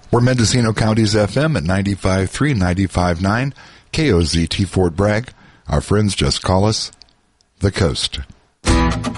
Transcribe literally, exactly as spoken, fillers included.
We're Mendocino County's F M at ninety-five point three, ninety-five point nine, K O Z T Fort Bragg. Our friends just call us The Coast.